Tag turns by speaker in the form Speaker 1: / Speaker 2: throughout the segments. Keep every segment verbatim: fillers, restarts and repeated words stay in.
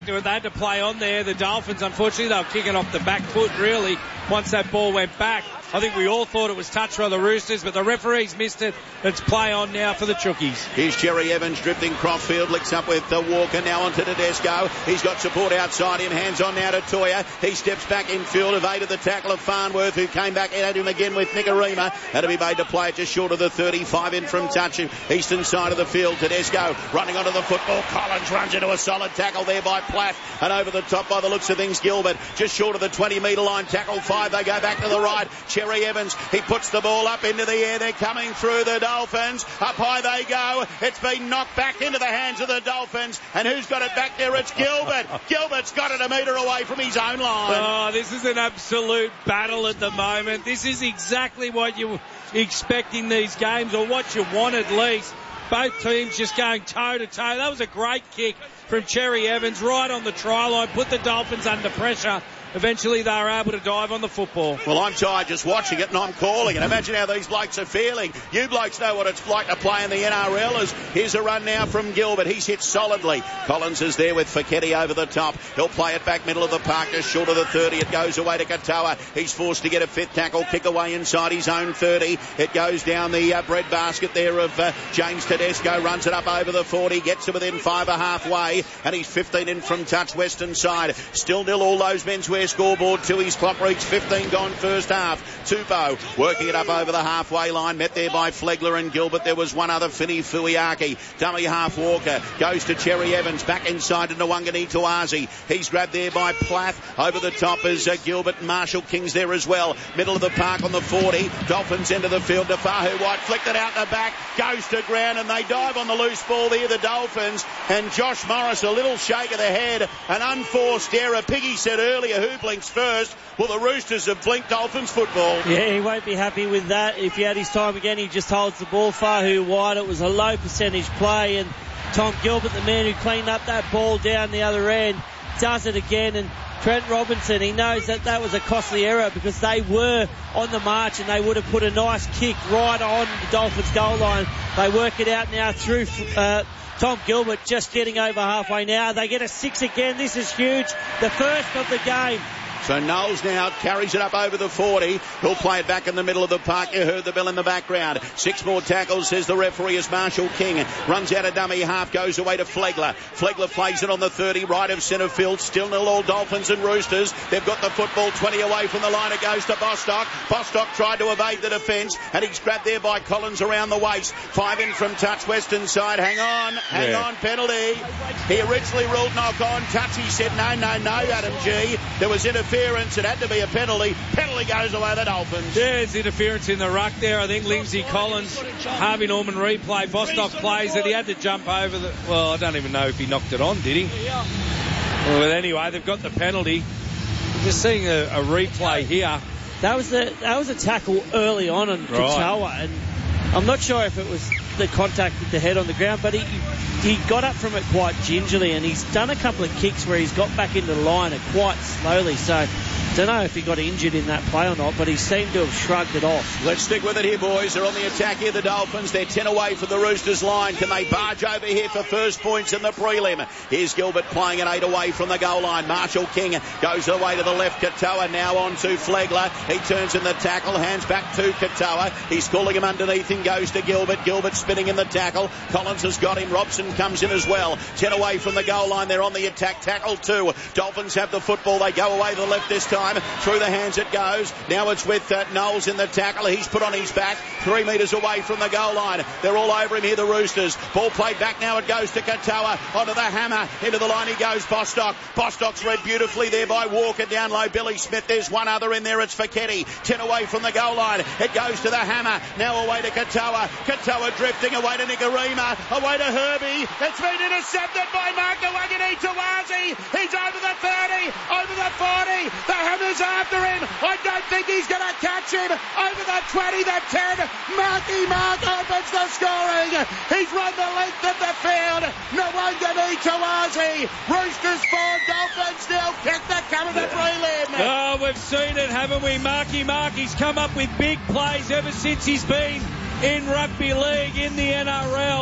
Speaker 1: They had to play on there. The Dolphins, unfortunately, they were kicking off the back foot, really, once that ball went back. I think we all thought it was touch by the Roosters, but the referees missed it. It's play on now for the Chookies.
Speaker 2: Here's Jerry Evans drifting crossfield, licks up with uh, Walker, now onto Tedesco. He's got support outside him, hands on now to Toya. He steps back in field, evaded the tackle of Farnworth, who came back at him again with Nicarima. Had to be made to play it just short of the thirty-five in from touch. Eastern side of the field, Tedesco running onto the football. Collins runs into a solid tackle there by Platt, and over the top by the looks of things, Gilbert. Just short of the twenty metre line, tackle five. They go back to the right. Cherry Evans, he puts the ball up into the air. They're coming through the Dolphins. Up high they go. It's been knocked back into the hands of the Dolphins. And who's got it back there? It's Gilbert. Gilbert's got it a metre away from his own line.
Speaker 1: Oh, this is an absolute battle at the moment. This is exactly what you expect in these games, or what you want at least. Both teams just going toe-to-toe. That was a great kick from Cherry Evans right on the try line, put the Dolphins under pressure. Eventually they were able to dive on the football.
Speaker 2: Well, I'm tired just watching it and I'm calling it. Imagine how these blokes are feeling. You blokes know what it's like to play in the N R L. As here's a run now from Gilbert. He's hit solidly. Collins is there with Fiketti over the top. He'll play it back middle of the park, just short of the thirty. It goes away to Katoa. He's forced to get a fifth tackle, kick away inside his own thirty. It goes down the uh, breadbasket there of uh, James Tedesco. Runs it up over the forty. Gets to within five or halfway. And he's fifteen in from touch, western side. Still nil all those menswear scoreboard to his clock reach. fifteen gone first half. Tupou working it up over the halfway line. Met there by Flegler and Gilbert. There was one other, Finney Fuiaki. Dummy half Walker. Goes to Cherry Evans. Back inside to Nwangani Tuazi. He's grabbed there by Plath. Over the top is uh, Gilbert and Marshall King's there as well. Middle of the park on the forty. Dolphins into the field. Defahu White flicked it out the back. Goes to ground and they dive on the loose ball there, the Dolphins. And Josh Morris, a little shake of the head. An unforced error. Piggy said earlier, who blinks first? Well, the Roosters have blinked Dolphins football.
Speaker 3: Yeah, he won't be happy with that. If he had his time again, he just holds the ball. Fahu White, it was a low percentage play, and Tom Gilbert, the man who cleaned up that ball down the other end, does it again. And Trent Robinson, he knows that that was a costly error because they were on the march and they would have put a nice kick right on the Dolphins goal line. They work it out now through uh, Tom Gilbert, just getting over halfway now. They get a six again. This is huge. The first of the game.
Speaker 2: So Knowles now carries it up over the forty. He'll play it back in the middle of the park. You heard the bell in the background. Six more tackles, says the referee, as Marshall King runs out a dummy half, goes away to Flegler. Flegler plays it on the thirty, right of centre field. Still nil all Dolphins and Roosters. They've got the football twenty away from the line. It goes to Bostock. Bostock tried to evade the defence, and he's grabbed there by Collins around the waist. Five in from touch, western side. Hang on, hang
Speaker 1: yeah.
Speaker 2: on, penalty. He originally ruled knock on. Touch, he said no, no, no, Adam G. There was interference. It had to be a penalty. Penalty goes away the Dolphins.
Speaker 1: There's interference in the ruck there. I think Lindsay Collins, Harvey Norman replay. Bostock plays it. He had to jump over the... Well, I don't even know if he knocked it on, did he? Yeah. Well, but anyway, they've got the penalty. Just seeing a, a replay here.
Speaker 3: That was the that was a tackle early on on Katoa, right. And I'm not sure if it was the contact with the head on the ground, but he he got up from it quite gingerly, and he's done a couple of kicks where he's got back into the line and quite slowly. So don't know if he got injured in that play or not, but he seemed to have shrugged it off.
Speaker 2: Let's stick with it here, boys. They're on the attack here, the Dolphins. They're ten away from the Roosters line. Can they barge over here for first points in the prelim? Here's Gilbert playing it eight away from the goal line. Marshall King goes away to the left. Katoa now on to Flegler. He turns in the tackle, hands back to Katoa. He's calling him underneath him, goes to Gilbert. Gilbert spinning in the tackle. Collins has got him. Robson comes in as well. ten away from the goal line. They're on the attack. Tackle two. Dolphins have the football. They go away to the left this time. Through the hands it goes. Now it's with uh, Knowles in the tackle. He's put on his back. Three metres away from the goal line. They're all over him here, the Roosters. Ball played back now. It goes to Katoa. Onto the hammer. Into the line he goes. Bostock. Bostock's read beautifully there by Walker. Down low, Billy Smith. There's one other in there. It's Fiketti. Ten away from the goal line. It goes to the hammer. Now away to Katoa. Katoa drifting away to Nicarima. Away to Herbie. It's been intercepted by Mark Nwangani Tuazi. He's over the thirty. Over the forty. The hammer's after him. I don't think he's going to catch him. Over the twenty, the ten. Marky Mark opens the scoring. He's run the length of the field. Nwangani Tuazi. Roosters four, Dolphins nil. Kick the coming to prelim.
Speaker 1: Oh, we've seen it, haven't we? Marky Mark, he's come up with big plays ever since he's been in rugby league in the N R L.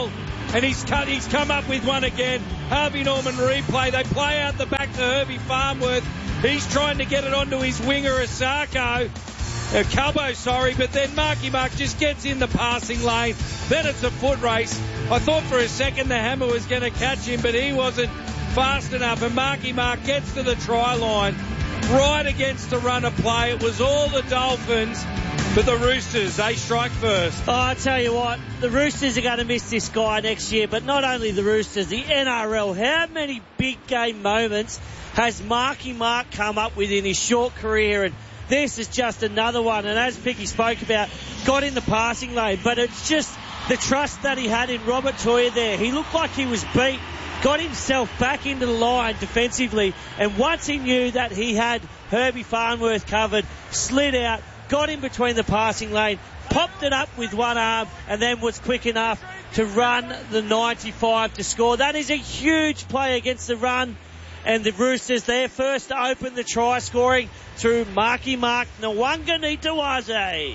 Speaker 1: and he's cut, he's come up with one again. Harvey Norman replay. They play out the back to Herbie Farnworth. He's trying to get it onto his winger, Asako. Uh, Calbo, sorry, but then Marky Mark just gets in the passing lane. Then it's a foot race. I thought for a second the hammer was going to catch him, but he wasn't fast enough, and Marky Mark gets to the try line right against the run of play. It was all the Dolphins, but the Roosters, they strike first.
Speaker 3: Oh, I tell you what, the Roosters are going to miss this guy next year, but not only the Roosters, the N R L. How many big game moments has Marky Mark come up with in his short career? And this is just another one. And as Picky spoke about, got in the passing lane, but it's just the trust that he had in Robert Toya there. He looked like he was beat, got himself back into the line defensively, and once he knew that he had Herbie Farnworth covered, slid out, got in between the passing lane, popped it up with one arm, and then was quick enough to run the ninety-five to score. That is a huge play against the run, and the Roosters, they're first to open the try scoring through Marky Mark Nwanganitawaze.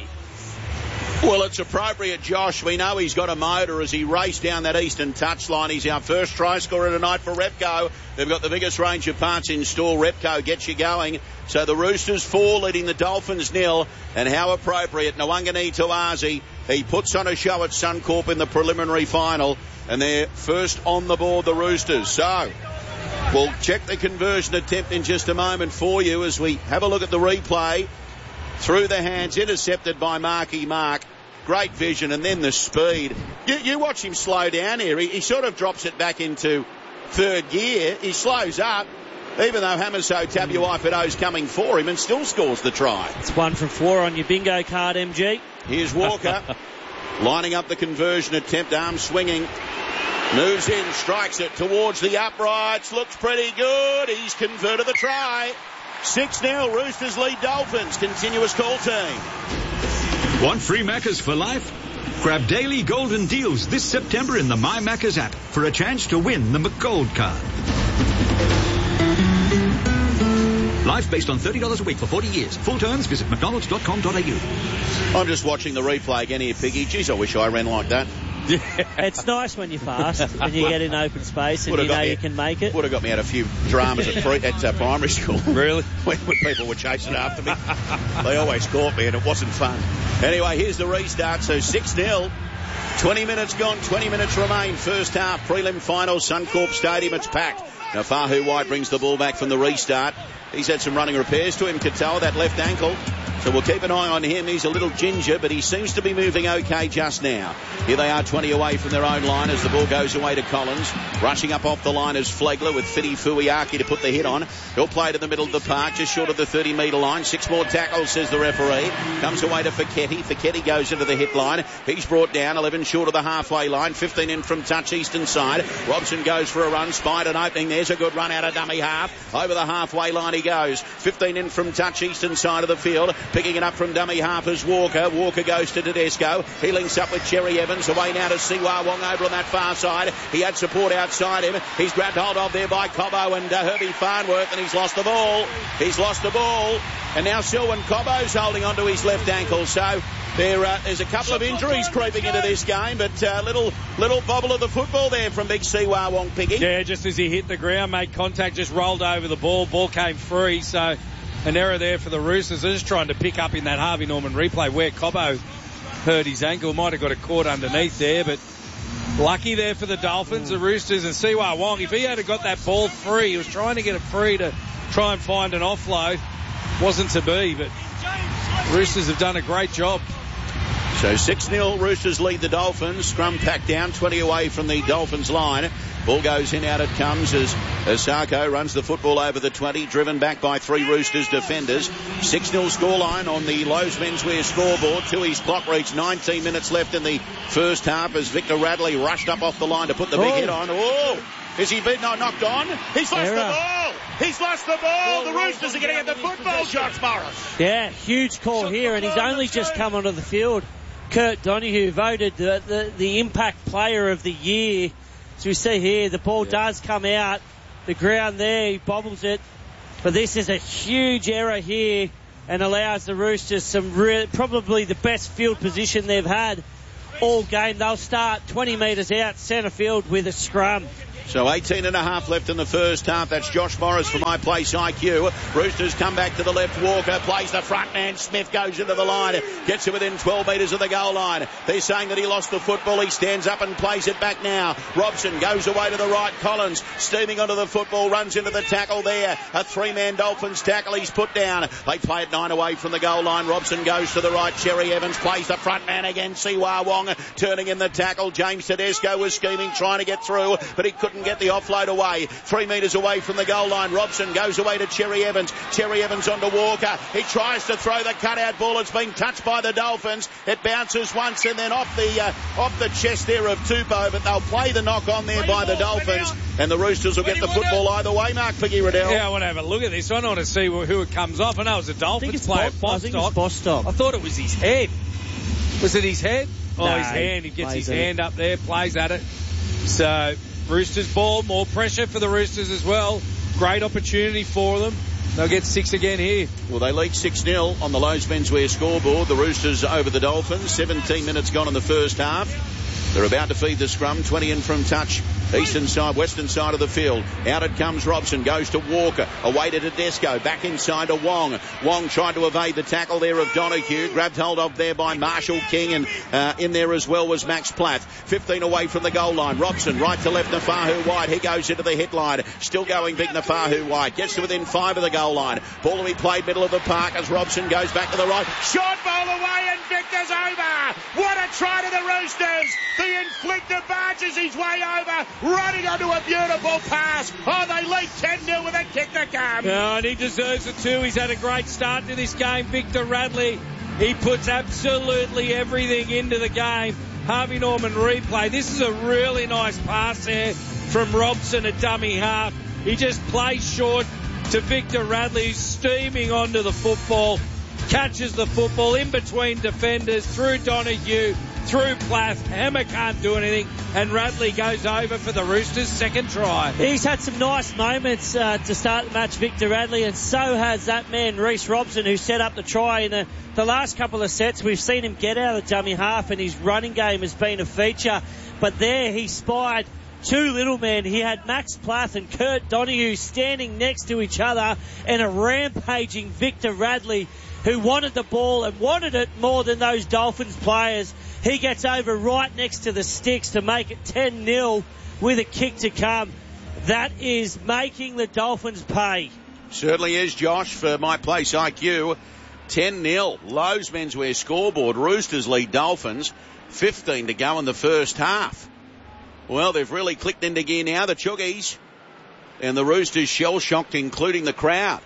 Speaker 2: Well, it's appropriate, Josh. We know he's got a motor as he raced down that eastern touchline. He's our first try scorer tonight for Repco. They've got the biggest range of parts in store. Repco gets you going. So the Roosters four leading the Dolphins nil. And how appropriate, Nwanganitawaze. He puts on a show at Suncorp in the preliminary final. And they're first on the board, the Roosters. So we'll check the conversion attempt in just a moment for you as we have a look at the replay. Through the hands, intercepted by Marky Mark. Great vision, and then the speed. You, you watch him slow down here. He, he sort of drops it back into third gear. He slows up, even though Hamaso Tabuai-Fido's coming for him, and still scores the try.
Speaker 3: It's one from four on your bingo card, M G.
Speaker 2: Here's Walker, lining up the conversion attempt, arm swinging. Moves in, strikes it towards the uprights. Looks pretty good. He's converted the try. six nil, Roosters lead Dolphins. Continuous call team.
Speaker 4: Want free Maccas for life? Grab daily golden deals this September in the My Maccas app for a chance to win the McGold card. Life based on thirty dollars a week for forty years. Full terms, visit mcdonalds dot com dot a u.
Speaker 2: I'm just watching the replay again here, Piggy. Geez, I wish I ran like that.
Speaker 3: It's nice when you're fast and you get in open space and
Speaker 2: Would've
Speaker 3: you know
Speaker 2: me,
Speaker 3: you can make it.
Speaker 2: Would have got me out a few dramas at, pre, at uh, primary school.
Speaker 1: Really?
Speaker 2: when, when people were chasing after me. They always caught me and it wasn't fun. Anyway, here's the restart. So six nil. twenty minutes gone, twenty minutes remain. First half, prelim final, Suncorp Stadium. It's packed. Now Fahu White brings the ball back from the restart. He's had some running repairs to him, Katoa, that left ankle. So we'll keep an eye on him. He's a little ginger, but he seems to be moving okay just now. Here they are, twenty away from their own line as the ball goes away to Collins. Rushing up off the line is Flegler with Fiti Fuiaki to put the hit on. He'll play to the middle of the park, just short of the thirty metre line. Six more tackles, says the referee. Comes away to Fiketti. Fiketti goes into the hit line. He's brought down, eleven short of the halfway line. fifteen in from touch, eastern side. Robson goes for a run, spied an opening. There's a good run out of dummy half. Over the halfway line he goes. fifteen in from touch, eastern side of the field. Picking it up from dummy half is Walker. Walker goes to Tedesco. He links up with Cherry Evans. Away now to Siwa Wong over on that far side. He had support outside him. He's grabbed hold of there by Cobbo and uh, Herbie Farnworth, and he's lost the ball. He's lost the ball. And now Selwyn Cobbo's holding onto his left ankle. So there, uh, there's a couple of injuries creeping into this game, but uh, little little bobble of the football there from Big Siwa Wong, Piggy.
Speaker 1: Yeah, just as he hit the ground, made contact, just rolled over the ball. Ball came free, so an error there for the Roosters. They're just trying to pick up in that Harvey Norman replay where Cobbo hurt his ankle. Might have got a caught underneath there, but lucky there for the Dolphins, the Roosters, and Siwa Wong. If he had got that ball free, he was trying to get it free to try and find an offload. Wasn't to be, but Roosters have done a great job.
Speaker 2: So six nil, Roosters lead the Dolphins. Scrum packed down, twenty away from the Dolphins line. Ball goes in, out it comes as Asako runs the football over the twenty, driven back by three Roosters defenders. six nil scoreline on the Lowe's Menswear scoreboard. Tui's clock reached nineteen minutes left in the first half as Victor Radley rushed up off the line to put the big
Speaker 3: oh.
Speaker 2: hit on. Oh! Is he been not knocked on? He's lost
Speaker 3: Error.
Speaker 2: the ball! He's lost the ball! The Roosters are getting at the football, Josh Morris.
Speaker 3: Yeah, huge call here, and he's only just come onto the field. Kurt Donahue voted the, the, the impact player of the year. So we see here, the ball yeah. does come out. The ground there, he bobbles it. But this is a huge error here and allows the Roosters some re- probably the best field position they've had all game. They'll start twenty metres out centre field with a scrum.
Speaker 2: So eighteen and a half left in the first half. That's Josh Morris for My Place I Q. Roosters come back to the left. Walker plays the front man. Smith goes into the line. Gets it within twelve metres of the goal line. They're saying that he lost the football. He stands up and plays it back now. Robson goes away to the right. Collins steaming onto the football. Runs into the tackle there. A three-man Dolphins tackle. He's put down. They play it nine away from the goal line. Robson goes to the right. Cherry Evans plays the front man again. Siwa Wong turning in the tackle. James Tedesco was scheming, trying to get through, but he couldn't get the offload away. Three metres away from the goal line. Robson goes away to Cherry Evans. Cherry Evans onto Walker. He tries to throw the cutout ball. It's been touched by the Dolphins. It bounces once and then off the uh, off the chest there of Tupou, but they'll play the knock on there by the Dolphins, and the Roosters will get the football either way. Mark Piggy Riddell.
Speaker 1: Yeah, I want to have a look at this. I want to see who it comes off. I know it's a Dolphins player.
Speaker 3: I think it's Bostock.
Speaker 1: I thought it was his head. Was it his head? Oh,
Speaker 3: no,
Speaker 1: his hand. He gets his
Speaker 3: it.
Speaker 1: hand up there, plays at it. So, Roosters ball, more pressure for the Roosters as well. Great opportunity for them. They'll get six again here.
Speaker 2: Well, they lead six nil on the Lowe's Menswear scoreboard. The Roosters over the Dolphins. seventeen minutes gone in the first half. They're about to feed the scrum. twenty in from touch. Eastern side, western side of the field. Out it comes Robson. Goes to Walker. Away to Tedesco. Back inside to Wong. Wong tried to evade the tackle there of Donahue. Grabbed hold of there by Marshall King. And uh, in there as well was Max Platt. fifteen away from the goal line. Robson right to left. Nafahu White. He goes into the hit line. Still going big Nafahu White. Gets to within five of the goal line. Ball to be played middle of the park as Robson goes back to the right. Short ball away and Victor's over. What a try to the Roosters. The inflictor barges his way over. Running onto a beautiful pass. Oh, they lead ten nil with a kick to come.
Speaker 1: Oh, and he deserves it too. He's had a great start to this game. Victor Radley, he puts absolutely everything into the game. Harvey Norman replay. This is a really nice pass there from Robson at dummy half. He just plays short to Victor Radley, who's steaming onto the football. Catches the football in between defenders, through Donahue, through Plath. Hammer can't do anything, and Radley goes over for the Roosters' second try.
Speaker 3: He's had some nice moments uh, to start the match, Victor Radley, and so has that man, Reece Robson, who set up the try in the, the last couple of sets. We've seen him get out of the dummy half, and his running game has been a feature. But there he spied two little men. He had Max Plath and Kurt Donahue standing next to each other, and a rampaging Victor Radley, who wanted the ball and wanted it more than those Dolphins players. He gets over right next to the sticks to make it ten nil with a kick to come. That is making the Dolphins pay.
Speaker 2: Certainly is, Josh, for My Place I Q. ten nil. Lowe's Menswear scoreboard. Roosters lead Dolphins. fifteen to go in the first half. Well, they've really clicked into gear now, the Chuggies. And the Roosters shell-shocked, including the crowd.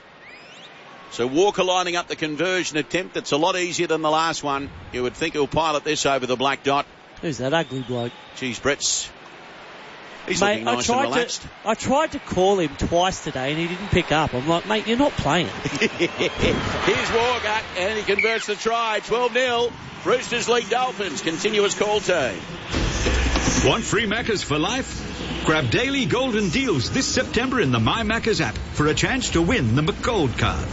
Speaker 2: So Walker lining up the conversion attempt. It's a lot easier than the last one. You would think he'll pilot this over the black dot.
Speaker 3: Who's that ugly bloke?
Speaker 2: Geez, Brett's... He's
Speaker 3: mate,
Speaker 2: looking nice
Speaker 3: I tried
Speaker 2: and relaxed.
Speaker 3: To, I tried to call him twice today and he didn't pick up. I'm like, mate, you're not playing.
Speaker 2: Here's Walker, and he converts the try. twelve nil. Roosters lead Dolphins. Continuous call team.
Speaker 4: Want free Maccas for life? Grab daily golden deals this September in the My Maccas app for a chance to win the McGold card.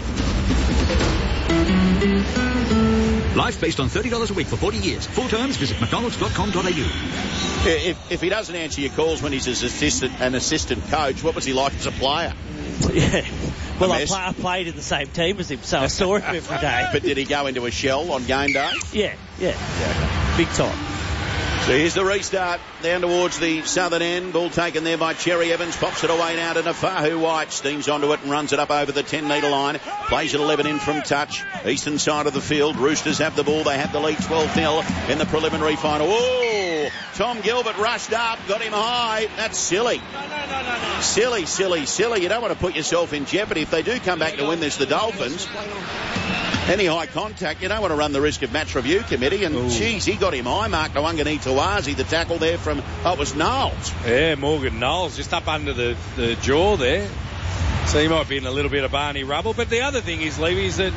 Speaker 4: Life based on thirty dollars a week for forty years. Full terms, visit mcdonalds dot com dot a u.
Speaker 2: If, if he doesn't answer your calls when he's an assistant, an assistant coach, what was he like as a player?
Speaker 3: Yeah. Well, I, play, I played in the same team as him, so I saw him every day.
Speaker 2: But did he go into a shell on game day?
Speaker 3: Yeah, yeah, yeah. Big time.
Speaker 2: So here's the restart down towards the southern end. Ball taken there by Cherry Evans. Pops it away now to Nafahu White. Steams onto it and runs it up over the ten metre line. Plays at eleven in from touch. Eastern side of the field. Roosters have the ball. They have the lead twelve nil in the preliminary final. Oh, Tom Gilbert rushed up. Got him high. That's silly.
Speaker 1: No, no, no, no, no.
Speaker 2: Silly, silly, silly. You don't want to put yourself in jeopardy. If they do come back to win this, the Dolphins, any high contact, you don't want to run the risk of match review committee. And, Ooh. geez, he got him high mark to Wangani Tawazi, the tackle there from, oh, it was Knowles.
Speaker 1: Yeah, Morgan Knowles, just up under the, the jaw there. So he might be in a little bit of Barney rubble. But the other thing is, Levy, is that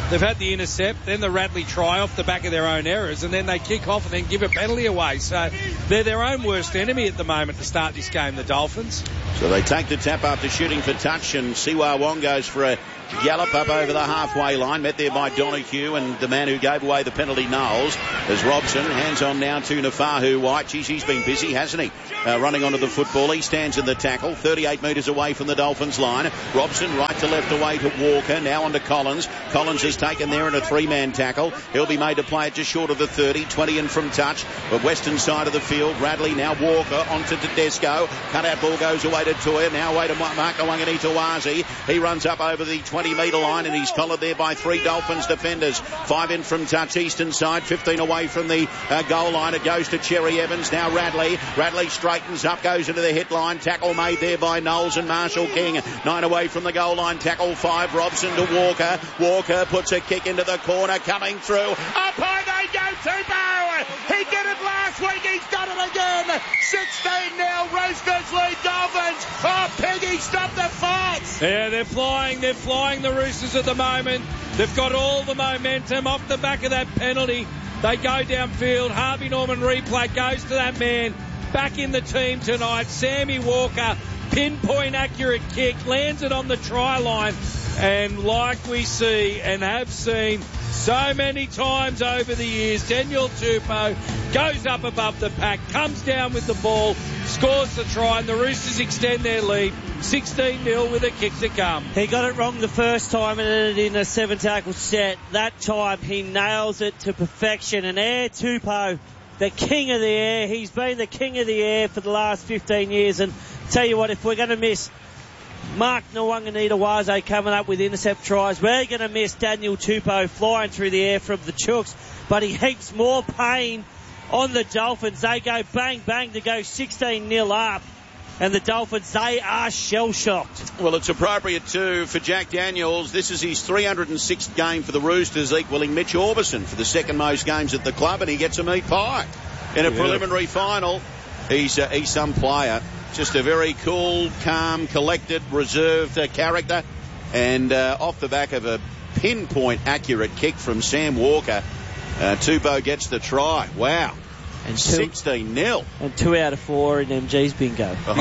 Speaker 1: They've had the intercept, then the Radley try off the back of their own errors, and then they kick off and then give a penalty away. So they're their own worst enemy at the moment to start this game, the Dolphins.
Speaker 2: So they take the tap after shooting for touch, and Siwa Wong goes for a gallop up over the halfway line, met there by Donahue and the man who gave away the penalty, Knowles, as Robson hands on now to Nafahu White. Geez, he's been busy, hasn't he? Uh, running onto the football. He stands in the tackle, thirty-eight metres away from the Dolphins line. Robson right to left away to Walker, now on to Collins. Collins is taken there in a three-man tackle. He'll be made to play it just short of the thirty, twenty in from touch. But western side of the field, Radley now Walker onto Tedesco. Cut-out ball goes away to Toya, now away to Marco Wanganitawazi. He runs up over the twenty metre line and he's collared there by three Dolphins defenders. Five in from touch, eastern side, fifteen away from the uh, goal line. It goes to Cherry Evans, now Radley. Radley straightens up, goes into the hit line. Tackle made there by Knowles and Marshall King. Nine away from the goal line. Tackle five, Robson to Walker. Walker puts a kick into the corner, coming through. Up high they go, Tupou! He did it last week, he's done it again! sixteen nil, Roosters lead Dolphins! Oh, Peggy, stop the fights!
Speaker 1: Yeah, they're flying, they're flying the Roosters at the moment. They've got all the momentum off the back of that penalty. They go downfield. Harvey Norman replay goes to that man. Back in the team tonight. Sammy Walker, pinpoint accurate kick, lands it on the try line. And like we see and have seen so many times over the years, Daniel Tupou goes up above the pack, comes down with the ball, scores the try, and the Roosters extend their lead sixteen nil with a kick to come.
Speaker 3: He got it wrong the first time and ended in a seven tackle set. That time he nails it to perfection. And Air Tupou, the king of the air, he's been the king of the air for the last fifteen years. And tell you what, if we're going to miss Mark Nwanganita-Waze coming up with intercept tries, we're going to miss Daniel Tupou flying through the air from the Chooks. But he heaps more pain on the Dolphins. They go bang, bang to go sixteen nil up. And the Dolphins, they are shell-shocked.
Speaker 2: Well, it's appropriate too for Jack Daniels. This is his three hundred sixth game for the Roosters, equaling Mitch Orbison for the second most games at the club, and he gets a meat pie in a yeah. preliminary final. He's, uh, he's some player. Just a very cool, calm, collected, reserved uh, character. And uh, off the back of a pinpoint accurate kick from Sam Walker, uh, Tupou gets the try. Wow. And two, sixteen nil.
Speaker 3: And two out of four in M G's bingo.
Speaker 2: Oh,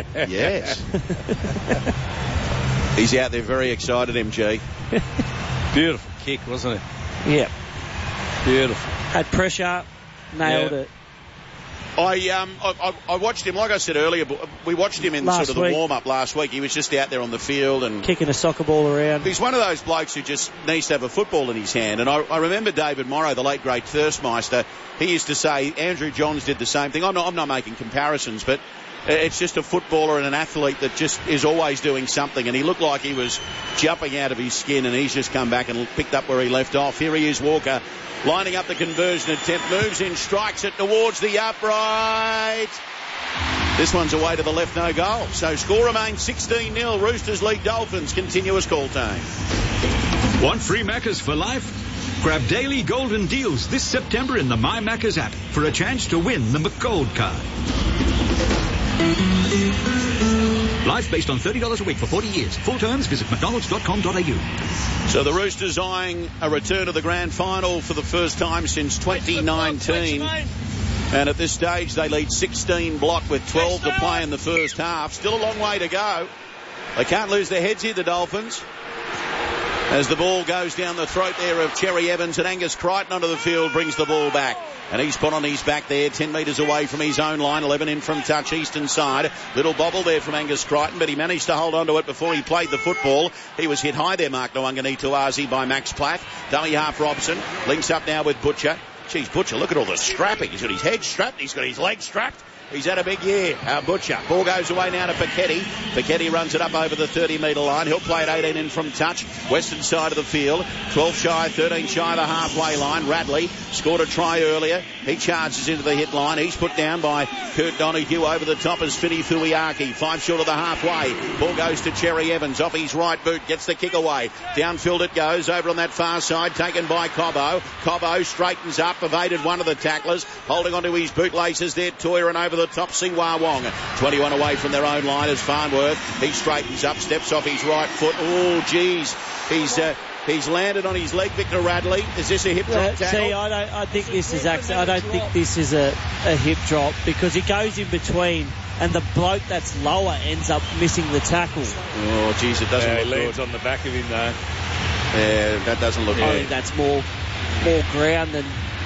Speaker 2: yes. He's out there very excited, M G.
Speaker 1: Beautiful kick, wasn't it?
Speaker 3: Yeah.
Speaker 1: Beautiful.
Speaker 3: Had pressure, nailed
Speaker 1: yeah.
Speaker 3: it.
Speaker 2: I um I, I watched him, like I said earlier, we watched him in
Speaker 3: last
Speaker 2: sort of the
Speaker 3: week.
Speaker 2: warm-up last week. He was just out there on the field and
Speaker 3: kicking a soccer ball around.
Speaker 2: He's one of those blokes who just needs to have a football in his hand. And I, I remember David Morrow, the late great Thirstmeister, he used to say Andrew Johns did the same thing. I'm not, I'm not making comparisons, but it's just a footballer and an athlete that just is always doing something. And he looked like he was jumping out of his skin, and he's just come back and picked up where he left off. Here he is, Walker, lining up the conversion attempt, moves in, strikes it towards the upright. This one's away to the left, no goal. So score remains sixteen nil. Roosters lead Dolphins. Continuous call time.
Speaker 4: Want free Maccas for life? Grab daily golden deals this September in the My Maccas app for a chance to win the McGold card. Life based on thirty dollars a week for forty years. Full terms, visit mcdonalds dot com dot a u.
Speaker 2: So the Roosters eyeing a return to the grand final for the first time since twenty nineteen. And at this stage, they lead sixteen block with twelve to play in the first half. Still a long way to go. They can't lose their heads here, the Dolphins. As the ball goes down the throat there of Cherry Evans, and Angus Crichton onto the field brings the ball back. And he's put on his back there, ten metres away from his own line, eleven in from touch, eastern side. Little bobble there from Angus Crichton, but he managed to hold on to it before he played the football. He was hit high there, Mark Nwanganitawazi, by Max Platt. Dummy half Robson, links up now with Butcher. Geez, Butcher, look at all the strapping. He's got his head strapped, he's got his legs strapped. He's had a big year, uh, Butcher. Ball goes away now to Piketty. Piketty runs it up over the thirty metre line. He'll play it eighteen in from touch. Western side of the field. twelve shy, thirteen shy of the halfway line. Radley scored a try earlier. He charges into the hit line. He's put down by Kurt Donahue over the top as Fini Fuiaki. Five short of the halfway. Ball goes to Cherry Evans off his right boot. Gets the kick away. Downfield it goes over on that far side. Taken by Cobbo. Cobbo straightens up. Evaded one of the tacklers. Holding onto his bootlaces there. Toyer and over the the top. Siwa Wong. twenty-one away from their own line as Farnworth. He straightens up, steps off his right foot. Oh, geez. He's... Uh, He's landed on his leg, Victor Radley. Is this a hip drop
Speaker 3: uh,
Speaker 2: tackle?
Speaker 3: See, I don't. I think this is actually. I don't think this is a, a hip drop because it goes in between, and the bloke that's lower ends up missing the tackle.
Speaker 2: Oh, geez, it doesn't
Speaker 1: yeah,
Speaker 2: look
Speaker 1: he lands
Speaker 2: good.
Speaker 1: on the back of him though.
Speaker 2: Yeah, that doesn't look
Speaker 3: I
Speaker 2: good.
Speaker 3: think that's more more ground than.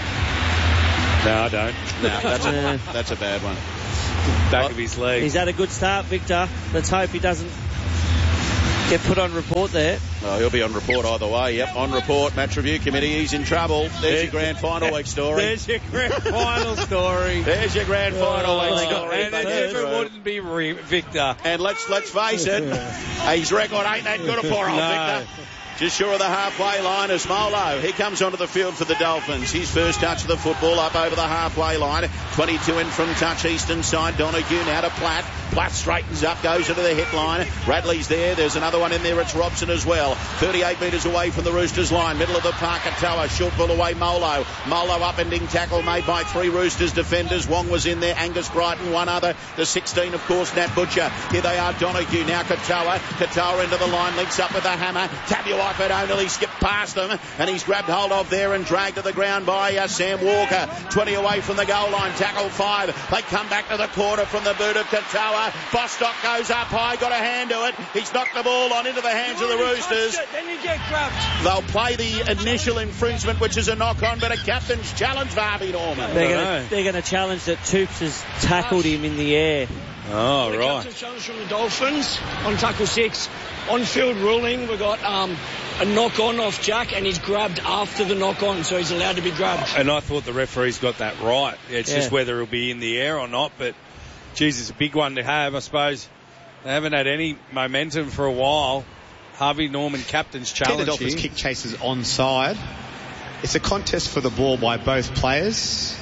Speaker 1: No, I don't.
Speaker 2: No, that's a that's a bad one.
Speaker 1: Back of his leg.
Speaker 3: He's had a good start, Victor. Let's hope he doesn't get put on report there.
Speaker 2: Oh, he'll be on report either way. Yep, on report. Match review committee. He's in trouble. There's your grand final week story.
Speaker 1: There's your grand final story.
Speaker 2: There's your grand final week
Speaker 3: Oh,
Speaker 2: story.
Speaker 1: And if it wouldn't be re- Victor.
Speaker 2: And let's let's face it, his record ain't that good for old
Speaker 1: No.
Speaker 2: Victor. Just short of the halfway line is Molo. He comes onto the field for the Dolphins. His first touch of the football up over the halfway line. twenty-two in from touch, eastern side. Donahue now to Platt. Platt straightens up, goes into the hit line. Radley's there. There's another one in there. It's Robson as well. thirty-eight metres away from the Roosters line. Middle of the park at Tower. Short ball away Molo. Molo upending tackle made by three Roosters defenders. Wong was in there. Angus Brighton, one other. The sixteen, of course, Nat Butcher. Here they are, Donahue. Now Katoa. Katoa into the line. Links up with the hammer. Tabua but only skipped past them, and he's grabbed hold of there and dragged to the ground by uh, Sam Walker. twenty away from the goal line, tackle five. They come back to the corner from the boot of Katoa. Bostock goes up high, got a hand to it. He's knocked the ball on into the hands of the Roosters.
Speaker 5: It, then you get grabbed.
Speaker 2: They'll play the initial infringement, which is a knock-on, but a captain's challenge for Harvey Norman.
Speaker 3: They're
Speaker 1: I
Speaker 3: going
Speaker 1: know.
Speaker 3: to they're going to challenge that Toops has tackled him in the air.
Speaker 1: Oh,
Speaker 5: The
Speaker 1: right.
Speaker 5: captain's challenge from the Dolphins on tackle six. On-field ruling, we've got um, a knock-on off Jack, and he's grabbed after the knock-on, so he's allowed to be grabbed.
Speaker 1: And I thought the referee's got that right. It's
Speaker 3: Yeah.
Speaker 1: just whether he'll be in the air or not. But, geez, it's a big one to have. I suppose they haven't had any momentum for a while. Harvey Norman captain's
Speaker 6: Get
Speaker 1: challenge
Speaker 6: the Dolphins
Speaker 1: here.
Speaker 6: kick chasers onside. It's a contest for the ball by both players.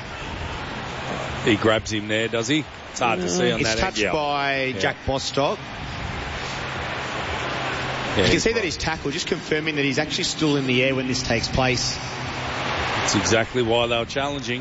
Speaker 1: He grabs him there, does he? It's hard to see on
Speaker 6: It's
Speaker 1: that
Speaker 6: touched
Speaker 1: end. Yeah.
Speaker 6: by
Speaker 1: Yeah.
Speaker 6: Jack Bostock.
Speaker 1: Yeah,
Speaker 6: You can see that he's tackled, just confirming that he's actually still in the air when this takes place.
Speaker 1: That's exactly why they were challenging.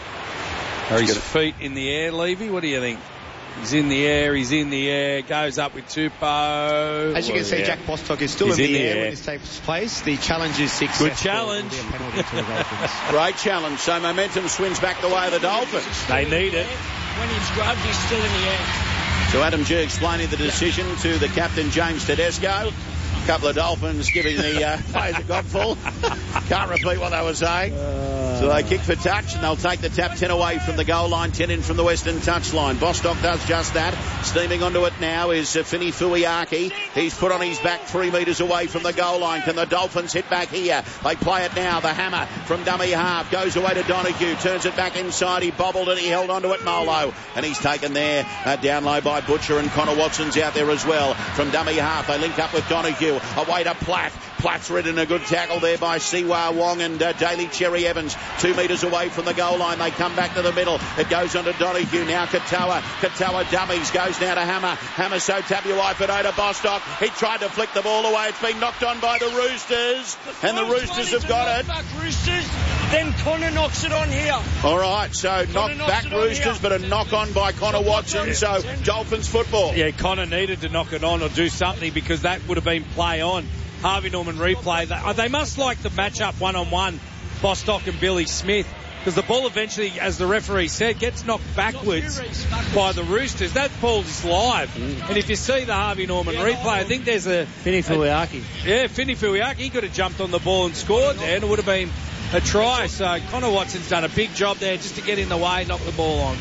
Speaker 1: Are his feet in the air, Levy? What do you think? He's in the air, he's in the air, goes up with Tupou.
Speaker 6: As you can
Speaker 1: Well,
Speaker 6: see,
Speaker 1: yeah.
Speaker 6: Jack Bostock is still
Speaker 1: He's
Speaker 6: in
Speaker 1: in
Speaker 6: the,
Speaker 1: the
Speaker 6: air,
Speaker 1: air.
Speaker 6: when this takes place. The challenge is successful.
Speaker 1: Good challenge.
Speaker 6: It'll be a penalty to the Dolphins.
Speaker 2: Great challenge. So momentum swings back the way of the Dolphins.
Speaker 1: They need it.
Speaker 5: When he's grabbed, he's still in the air.
Speaker 2: So Adam G explaining the decision to the captain, James Tedesco. A couple of Dolphins giving the uh, players a godful. Can't repeat what they were saying. So they kick for touch, and they'll take the tap ten away from the goal line, ten in from the western touch line. Bostock does just that. Steaming onto it now is uh, Fini Fuiaki. He's put on his back three metres away from the goal line. Can the Dolphins hit back here? They play it now. The hammer from dummy half goes away to Donahue. Turns it back inside. He bobbled it. He held onto it, Molo. And he's taken there uh, down low by Butcher, and Connor Watson's out there as well. From dummy half, they link up with Donahue. Away to Platt. Platt's ridden a good tackle there by Siwa Wong and uh, Daly Cherry Evans. Two metres away from the goal line. They come back to the middle. It goes on to Donahue. Now Katoa. Katoa dummies. Goes now to Hammer. Hammer so Tabuai for to Bostock. He tried to flick the ball away. It's been knocked on by the Roosters. And the Roosters have got it.
Speaker 5: Back Roosters. Then Connor knocks it on here.
Speaker 2: All right, so knock
Speaker 5: knocks
Speaker 2: back
Speaker 5: it on
Speaker 2: Roosters,
Speaker 5: here.
Speaker 2: but a knock on by Connor Watson. So Dolphins football.
Speaker 1: Yeah, Connor needed to knock it on or do something because that would have been play on. Harvey Norman replay. They, they must like the matchup one-on-one, Bostock and Billy Smith, because the ball eventually, as the referee said, gets knocked backwards by the Roosters. That ball is live. Mm. And if you see the Harvey Norman replay, I think there's a...
Speaker 3: Fini Fuiaki.
Speaker 1: Yeah, Fini Fuiaki. He could have jumped on the ball and scored there, and it would have been a try. So Connor Watson's done a big job there just to get in the way, knock the ball on.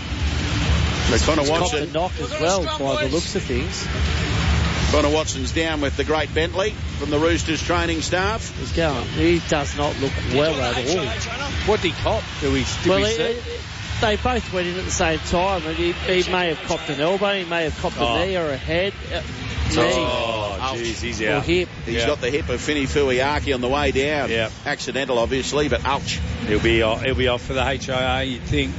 Speaker 2: So Connor
Speaker 3: Copped
Speaker 2: Watson.
Speaker 3: a knock as well by the looks of things.
Speaker 2: Connor Watson's down with the great Bentley from the Roosters training staff.
Speaker 3: He's going. He does not look well at all.
Speaker 1: What did he cop? Do we, did
Speaker 3: Well,
Speaker 1: we
Speaker 3: he,
Speaker 1: see?
Speaker 3: they both went in at the same time, and he, he may have copped an elbow, he may have copped
Speaker 1: Oh.
Speaker 3: a knee or a head, uh, knee
Speaker 1: Oh,
Speaker 2: Ouch.
Speaker 1: jeez, he's
Speaker 3: or
Speaker 1: out.
Speaker 3: hip.
Speaker 2: He's
Speaker 1: Yeah.
Speaker 2: got the hip of Fini Fuiaki on the way down.
Speaker 1: Yeah.
Speaker 2: Accidental, obviously, but ouch.
Speaker 1: He'll be off, he'll be off for the H I A, you'd think.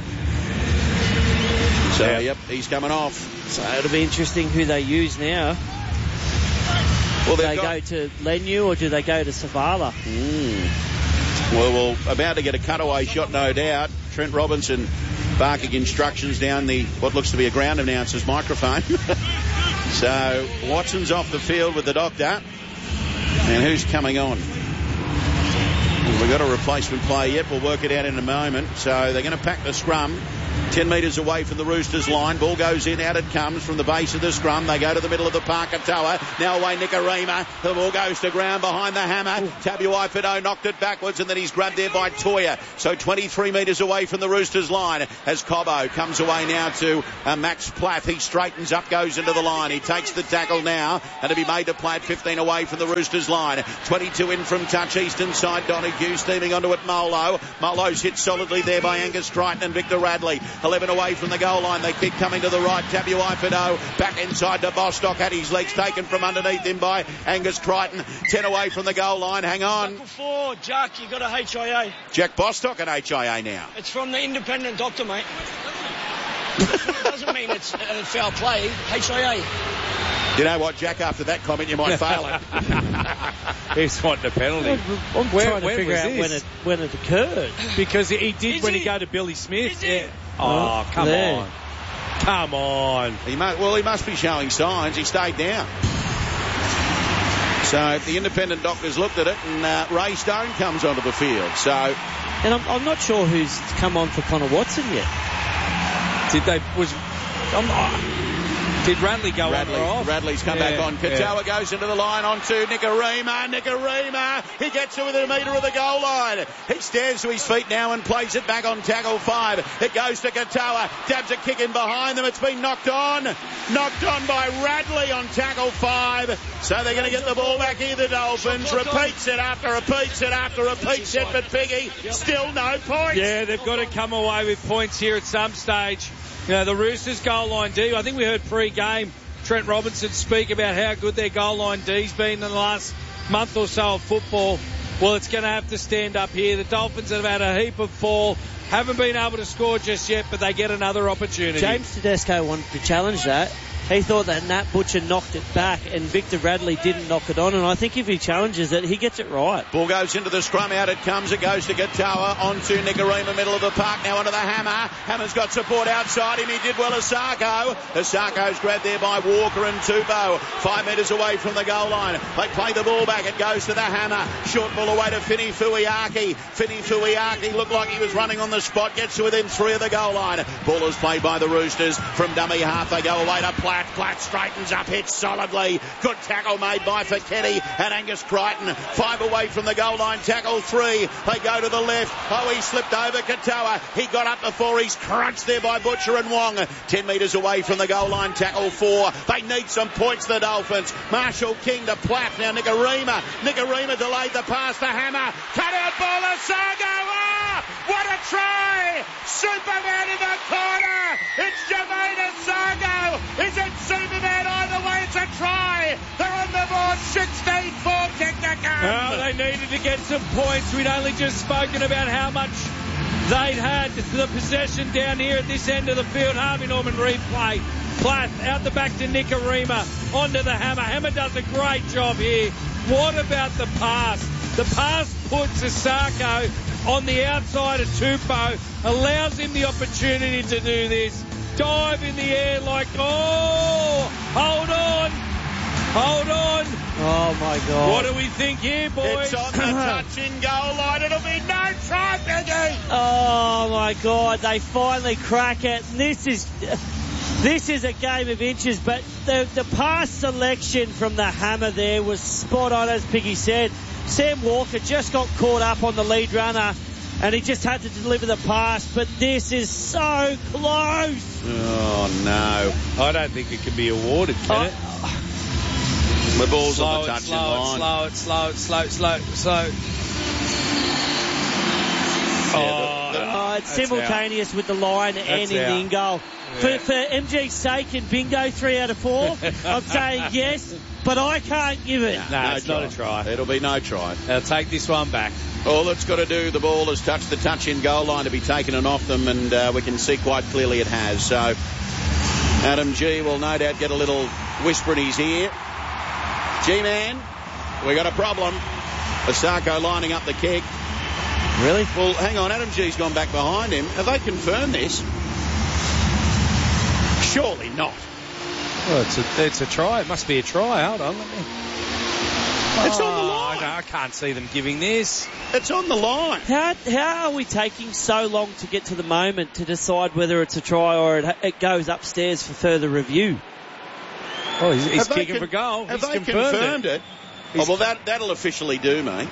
Speaker 2: So,
Speaker 1: Yeah.
Speaker 2: yep, he's coming off.
Speaker 3: So it'll be interesting who they use now.
Speaker 2: Well,
Speaker 3: Do
Speaker 2: they've
Speaker 3: they
Speaker 2: got...
Speaker 3: go to Lenu or do they go to Savala?
Speaker 2: Mm. Well, well, about to get a cutaway shot, no doubt. Trent Robinson barking instructions down the what looks to be a ground announcer's microphone. So Watson's off the field with the doctor. And who's coming on? Well, we've got a replacement player yet. We'll work it out in a moment. So they're going to pack the scrum. ten metres away from the Roosters line. Ball goes in, out it comes from the base of the scrum. They go to the middle of the park. Katoa. Now away Nikorima. The ball goes to ground behind the hammer. Tabuai-Fidow knocked it backwards and then he's grabbed there by Toya. So twenty-three metres away from the Roosters line as Cobbo comes away now to uh, Max Platt. He straightens up, goes into the line. He takes the tackle now and to be made to Platt. fifteen away from the Roosters line. twenty-two in from touch. Eastern side Donahue steaming onto it. Molo. Molo's hit solidly there by Angus Crichton and Victor Radley. eleven away from the goal line. They keep coming to the right. Tabuai-Fidow back inside to Bostock. Had his legs taken from underneath him by Angus Crichton. ten away from the goal line. Hang on.
Speaker 5: Four, Jack, you got a H I A.
Speaker 2: Jack Bostock at H I A now.
Speaker 5: It's from the independent doctor, mate. It doesn't mean it's uh, foul play. H I A.
Speaker 2: You know what, Jack? After that comment, you might fail it.
Speaker 1: He's wanting a penalty.
Speaker 3: I'm
Speaker 1: Where-
Speaker 3: trying to
Speaker 1: when
Speaker 3: figure
Speaker 1: was
Speaker 3: out
Speaker 1: this?
Speaker 3: when it when it occurred.
Speaker 1: Because he did
Speaker 5: Is
Speaker 1: when
Speaker 5: he?
Speaker 1: he go to Billy Smith.
Speaker 5: Is he?
Speaker 1: Yeah. Oh, come
Speaker 3: there.
Speaker 1: on. Come on.
Speaker 2: He must, well, he must be showing signs. He stayed down. So the independent doctors looked at it, and uh, Ray Stone comes onto the field. So
Speaker 3: And I'm, I'm not sure who's come on for Connor Watson yet.
Speaker 1: Did they... Was... I'm, oh, did Radley go
Speaker 2: Radley,
Speaker 1: on or off?
Speaker 2: Radley's come
Speaker 1: Yeah,
Speaker 2: back on.
Speaker 1: yeah.
Speaker 2: Katoa goes into the line onto Nikorima. Nikorima. He gets to within a metre of the goal line. He stands to his feet now and plays it back on tackle five. It goes to Katoa. Dabs a kick in behind them. It's been knocked on. Knocked on by Radley on tackle five. So they're going to get the ball back here, the Dolphins. Repeats it after repeats it after repeats it. But Piggy, still no points.
Speaker 1: Yeah, they've got to come away with points here at some stage. You know, the Roosters goal line D, I think we heard pre-game Trent Robinson speak about how good their goal line D's been in the last month or so of football. Well, it's going to have to stand up here. The Dolphins have had a heap of fall, haven't been able to score just yet, but they get another opportunity.
Speaker 3: James Tedesco wanted to challenge that. He thought that Nat Butcher knocked it back and Victor Radley didn't knock it on, and I think if he challenges it, he gets it right.
Speaker 2: Ball goes into the scrum, out it comes, it goes to Katoa, onto Nikorima, middle of the park, now onto the Hammer. Hammer's got support outside him, he did well, Asako. Asako's grabbed there by Walker and Tupou, five metres away from the goal line. They play the ball back, it goes to the Hammer, short ball away to Fini Fuiaki. Fini Fuiaki looked like he was running on the spot, gets to within three of the goal line. Ball is played by the Roosters, from dummy half they go away to Platt. Platt straightens up, hits solidly. Good tackle made by Fiketti and Angus Crichton. Five away from the goal line, tackle three. They go to the left. Oh, he slipped over Katoa. He got up before he's crunched there by Butcher and Wong. Ten metres away from the goal line, tackle four. They need some points, the Dolphins. Marshall King to Platt. Now Nikorima. Nikorima delayed the pass to Hammer. Cut out ball, Asago. Ah, what a try! Superman in the corner. It's Jermaine Asago. Is it Superman? Either way, it's a try. They're on the board. sixteen four kick to come.
Speaker 1: Well, they needed to get some points. We'd only just spoken about how much they'd had the possession down here at this end of the field. Harvey Norman replay. Platt out the back to Nikorima. Onto the Hammer. Hammer does a great job here. What about the pass? The pass puts Asako on the outside of Tupou. Allows him the opportunity to do this. Dive in the air like, oh, hold on. Hold on.
Speaker 3: Oh, my God.
Speaker 1: What do we think here, boys?
Speaker 2: It's on the touching goal line. It'll be no try, Peggy.
Speaker 3: Oh, my God. They finally crack it. And this is... This is a game of inches, but the, the pass selection from the Hammer there was spot on, as Piggy said. Sam Walker just got caught up on the lead runner, and he just had to deliver the pass, but this is so close.
Speaker 2: Oh, no.
Speaker 1: I don't think it can be awarded, can
Speaker 3: Oh,
Speaker 1: it?
Speaker 2: The ball's
Speaker 1: slow
Speaker 2: on the
Speaker 1: it,
Speaker 2: touching
Speaker 1: slow
Speaker 2: line.
Speaker 1: it, slow it, slow it, slow it, slow it, slow. Oh,
Speaker 2: the- the-
Speaker 3: Oh, it's
Speaker 1: That's
Speaker 3: simultaneous with the line and in
Speaker 1: out.
Speaker 3: the in goal. For,
Speaker 1: Yeah.
Speaker 3: for M G's sake and bingo, three out of four, I'm saying yes, but I can't give it.
Speaker 1: No,
Speaker 2: No
Speaker 1: it's not a try.
Speaker 2: It'll be no try.
Speaker 1: They'll take this one back.
Speaker 2: All it's got to do, the ball has touched the touch-in goal line to be taken and off them, and uh, we can see quite clearly it has. So Adam G will no doubt get a little whisper in his ear. G-Man, we got a problem. Asako lining up the kick.
Speaker 3: Really?
Speaker 2: Well, hang on, Adam G's gone back behind him. Have they confirmed this? Surely not.
Speaker 1: Well, it's a, it's a try. It must be a try. Hold on. Let me...
Speaker 2: It's
Speaker 1: oh,
Speaker 2: on the line.
Speaker 1: No, I can't see them giving this.
Speaker 2: It's on the line.
Speaker 3: How how are we taking so long to get to the moment to decide whether it's a try or it, it goes upstairs for further review?
Speaker 1: Oh, he's, he's
Speaker 2: Have
Speaker 1: kicking
Speaker 2: con-
Speaker 1: for goal.
Speaker 2: Have
Speaker 1: he's
Speaker 2: they
Speaker 1: confirmed,
Speaker 2: confirmed it? it? Oh, well, that, that'll officially do, mate.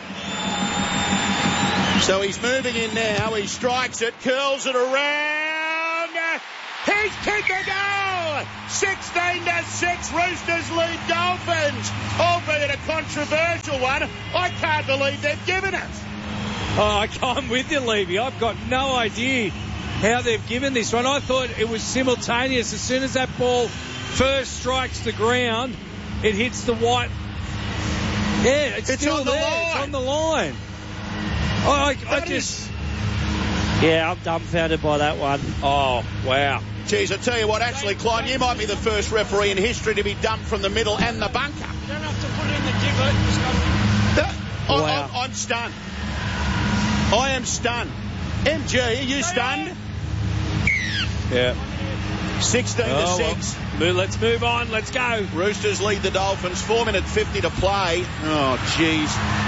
Speaker 2: So he's moving in now. He strikes it, curls it around. He's kicked a goal! sixteen to six, Roosters lead Dolphins. Albeit a controversial one. I can't believe they've given it.
Speaker 1: Oh, I'm with you, Levy. I've got no idea how they've given this one. I thought it was simultaneous. As soon as that ball first strikes the ground, it hits the white. Yeah, it's,
Speaker 2: It's
Speaker 1: still
Speaker 2: on the
Speaker 1: there.
Speaker 2: line.
Speaker 1: It's on the line. Oh, I, I
Speaker 2: That
Speaker 1: just...
Speaker 2: is-
Speaker 3: Yeah, I'm dumbfounded by that one.
Speaker 1: Oh, wow.
Speaker 2: Geez, I tell you what, actually, Klein, you might be the first referee in history to be dumped from the middle and the bunker.
Speaker 5: You don't have to put in the divot.
Speaker 2: That- I,
Speaker 3: Wow.
Speaker 2: I'm, I'm stunned. I am stunned. M G, are you stunned?
Speaker 1: Yeah.
Speaker 2: sixteen to
Speaker 1: Oh,
Speaker 2: six.
Speaker 1: well, let's move on. Let's go.
Speaker 2: Roosters lead the Dolphins. four minute fifty to play. Oh, jeez.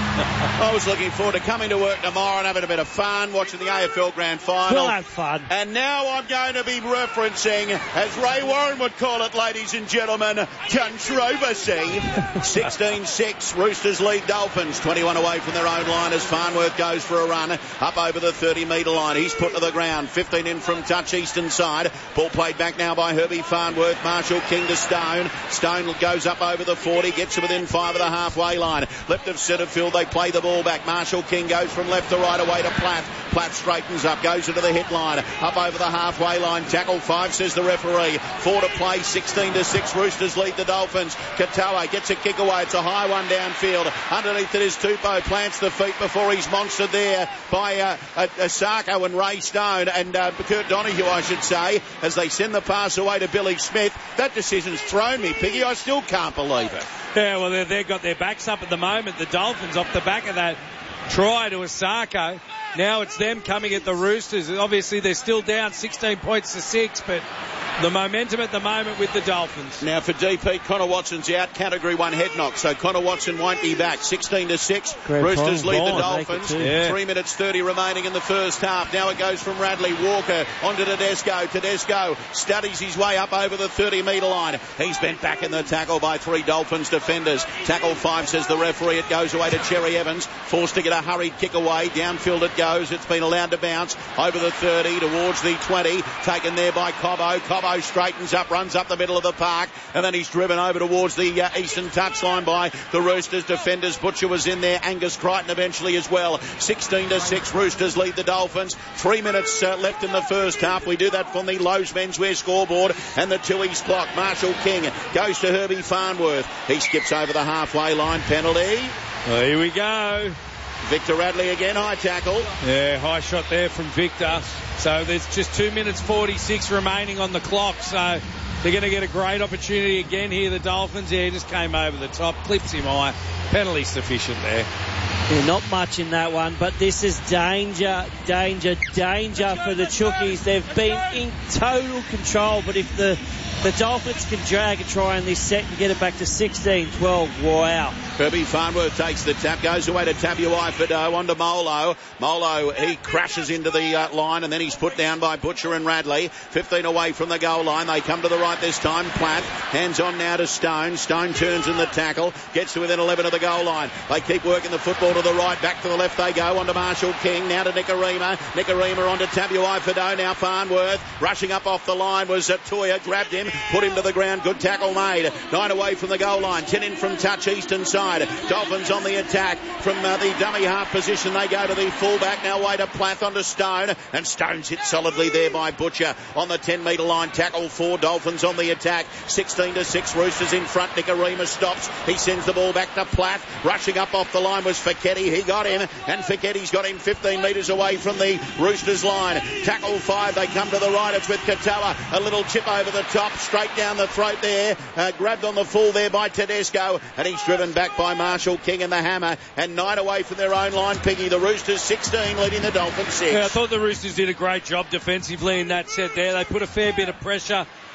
Speaker 2: I was looking forward to coming to work tomorrow and having a bit of fun watching the A F L Grand Final.
Speaker 3: We'll have fun.
Speaker 2: And now I'm going to be referencing, as Ray Warren would call it, ladies and gentlemen, controversy. sixteen six, Roosters lead Dolphins. twenty-one away from their own line as Farnworth goes for a run up over the thirty metre line. He's put to the ground. fifteen in from touch, eastern side. Ball played back now by Herbie Farnworth. Marshall King to Stone. Stone goes up over the forty, gets to within five of the halfway line. Left of centre field, they play the ball back. Marshall King goes from left to right away to Platt. Platt straightens up, goes into the hit line, up over the halfway line. Tackle five, says the referee. Four to play, sixteen to six. Roosters lead the Dolphins. Katoa gets a kick away. It's a high one downfield. Underneath it is Tupou. Plants the feet before he's monstered there by uh, uh, Sarko and Ray Stone and uh, Kurt Donahue, I should say, as they send the pass away to Billy Smith. That decision's thrown me, Piggy. I still can't believe it.
Speaker 1: Yeah, well, they've, they've got their backs up at the moment. The Dolphins off the back of that try to Asako. Now it's them coming at the Roosters. Obviously, they're still down sixteen points to six, but the momentum at the moment with the Dolphins.
Speaker 2: Now for D P, Connor Watson's out. Category one head knock, so Connor Watson won't be back. sixteen to six.
Speaker 3: Great
Speaker 2: Roosters
Speaker 3: point.
Speaker 2: lead the
Speaker 3: Ball, make it
Speaker 2: Dolphins.
Speaker 3: two.
Speaker 1: Yeah.
Speaker 2: Three minutes thirty remaining in the first half. Now it goes from Radley. Walker onto Tedesco. Tedesco studies his way up over the thirty metre line. He's bent back in the tackle by three Dolphins defenders. Tackle five, says the referee. It goes away to Cherry Evans. Forced to get a hurried kick away. Downfield it goes. It's been allowed to bounce over the thirty towards the twenty. Taken there by Cobbo. Cobbo straightens up, runs up the middle of the park, and then he's driven over towards the uh, eastern touchline by the Roosters defenders. Butcher was in there. Angus Crichton eventually as well. sixteen to six. Roosters lead the Dolphins. Three minutes uh, left in the first half. We do that from the Lowe's Menswear scoreboard and the Tui's clock. Marshall King goes to Herbie Farnworth. He skips over the halfway line. Penalty.
Speaker 1: Well, here we go.
Speaker 2: Victor Radley again, high tackle.
Speaker 1: Yeah, high shot there from Victor. So there's just two minutes forty-six remaining on the clock. So they're going to get a great opportunity again here, the Dolphins. Yeah, just came over the top, clips him high. Penalty sufficient there.
Speaker 3: Yeah, not much in that one, but this is danger, danger, danger for the Chookies. They've been in total control, but if the the Dolphins can drag a try in this set and get it back to sixteen twelve, wow.
Speaker 2: Herbie Farnworth takes the tap, goes away to Tabuai Fido, on to Molo. Molo, he crashes into the uh, line, and then he's put down by Butcher and Radley. fifteen away from the goal line. They come to the right this time. Platt, hands on now to Stone. Stone turns in the tackle, gets to within eleven of the goal line. They keep working the football to the right, back to the left they go, on to Marshall King, now to Nicarima. Nicarima on to Tabuai Fido, now Farnworth. Rushing up off the line was uh, Toya, grabbed him, put him to the ground. Good tackle made. Nine away from the goal line. Ten in from touch, eastern side. Dolphins on the attack from uh, the dummy half position. They go to the fullback. Now way to Plath onto Stone. And Stone's hit solidly there by Butcher on the ten metre line. Tackle four. Dolphins on the attack. sixteen to six. Roosters in front. Nicarima stops. He sends the ball back to Plath. Rushing up off the line was Fichetti. He got him. And Fichetti's got him fifteen metres away from the Roosters line. Tackle five. They come to the right. It's with Katoa. A little chip over the top. Straight down the throat there. Uh, grabbed on the full there by Tedesco. And he's driven back by Marshall King and the hammer, and nine away from their own line. Piggy, the Roosters sixteen, leading the Dolphins six.
Speaker 1: Yeah, I thought the Roosters did a great job defensively in that set there. They put a fair bit of pressure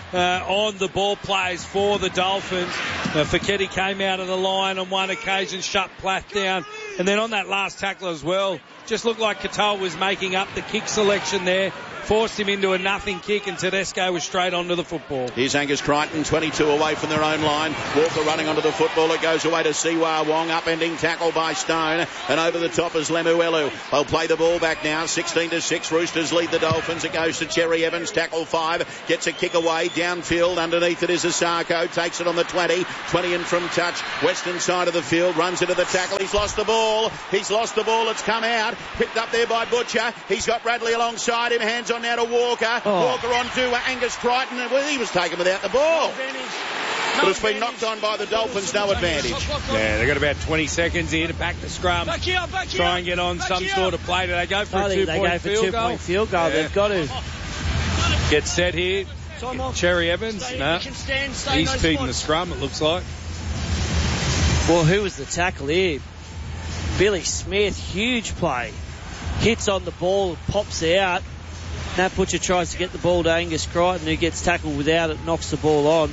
Speaker 1: uh, on the ball players for the Dolphins. Uh, Fiketti came out of the line on one occasion, shut Platt down, and then on that last tackle as well, just looked like Katoa was making up the kick selection there, forced him into a nothing kick, and Tedesco was straight onto the football.
Speaker 2: Here's Angus Crichton, twenty-two away from their own line. Walker running onto the football. It goes away to Siwa Wong. Upending tackle by Stone. And over the top is Lemuelu. They'll play the ball back now. sixteen to six. Roosters lead the Dolphins. It goes to Cherry Evans. Tackle five. Gets a kick away. Downfield. Underneath it is Asako. Takes it on the twenty. twenty in from touch. Western side of the field. Runs into the tackle. He's lost the ball. He's lost the ball. It's come out. Picked up there by Butcher. He's got Bradley alongside him. Hands on now to Walker. Oh. Walker on to uh, Angus Crichton. Well, he was taken without the ball.
Speaker 5: No advantage.
Speaker 2: But it's been knocked on by the Dolphins. No advantage.
Speaker 1: Yeah, they've got about twenty seconds here to back the scrum.
Speaker 5: Back here, back here,
Speaker 1: Try and get on
Speaker 5: back
Speaker 1: some
Speaker 5: here.
Speaker 1: sort of play. Do they go for
Speaker 3: I
Speaker 1: a
Speaker 3: think
Speaker 1: two-point
Speaker 3: they go for
Speaker 1: field
Speaker 3: two
Speaker 1: goal?
Speaker 3: point field goal.
Speaker 1: Yeah.
Speaker 3: They've got to.
Speaker 1: Get set here.
Speaker 5: Time off.
Speaker 1: Cherry Evans.
Speaker 5: Stay,
Speaker 1: No.
Speaker 5: you can stand, stay in
Speaker 1: He's
Speaker 5: those
Speaker 1: feeding the
Speaker 5: spots.
Speaker 1: scrum, it looks like.
Speaker 3: Well, who was the tackle here? Billy Smith, huge play. Hits on the ball, pops out. Nat Butcher tries to get the ball to Angus Crichton, who gets tackled without it, knocks the ball on.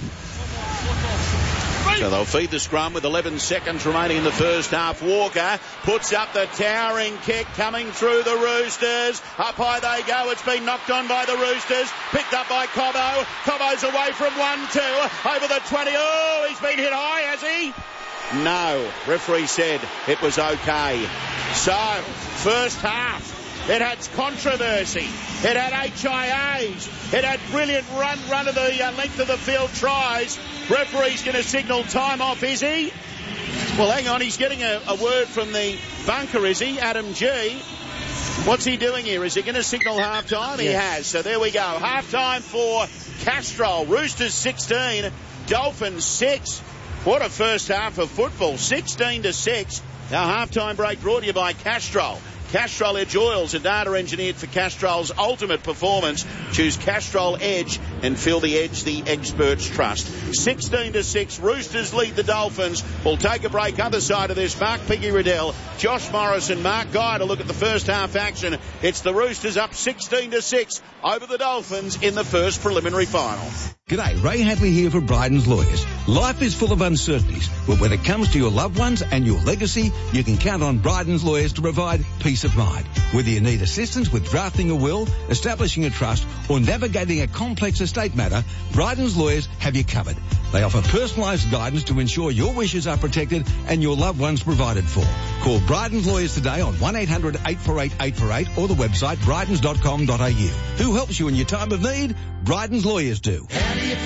Speaker 2: So they'll feed the scrum with eleven seconds remaining in the first half. Walker puts up the towering kick coming through the Roosters. Up high they go. It's been knocked on by the Roosters. Picked up by Cobbo. Cobbo's away from one two. Over the twenty. Oh, he's been hit high, has he? No. Referee said it was okay. So, first half. It had controversy. It had H I As. It had brilliant run, run of the uh, length of the field tries. Referee's going to signal time off, is he? Well, hang on. He's getting a, a word from the bunker, is he? Adam G. What's he doing here? Is he going to signal half-time? He
Speaker 3: Yes.
Speaker 2: has. So there we go. Half-time for Castrol. Roosters sixteen, Dolphins six. What a first half of football. sixteen to six. Our half-time break brought to you by Castrol. Castrol Edge Oils, a data engineered for Castrol's ultimate performance. Choose Castrol Edge and feel the edge the experts trust. sixteen to six, Roosters lead the Dolphins. We'll take a break. Other side of this, Mark Piggy Riddell, Josh Morris and Mark Guy to look at the first half action. It's the Roosters up sixteen to six over the Dolphins in the first preliminary final.
Speaker 7: G'day, Ray Hadley here for Bryden's Lawyers. Life is full of uncertainties, but when it comes to your loved ones and your legacy, you can count on Bryden's Lawyers to provide peace of mind. Whether you need assistance with drafting a will, establishing a trust, or navigating a complex estate matter, Bryden's Lawyers have you covered. They offer personalised guidance to ensure your wishes are protected and your loved ones provided for. Call Bryden's Lawyers today on one eight hundred eight four eight eight four eight or the website brydens dot com dot a u. Who helps you in your time of need? Bryden's Lawyers do.
Speaker 8: How do you